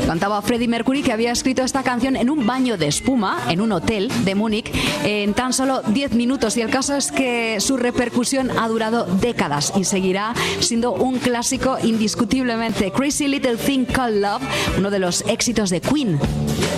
Cantaba Freddie Mercury, que había escrito esta canción en un baño de espuma en un hotel de Múnich en tan solo 10 minutos, y el caso es que su repercusión ha durado décadas y seguirá siendo un clásico indiscutiblemente. Crazy Little Thing Called Love, uno de los éxitos de Queen.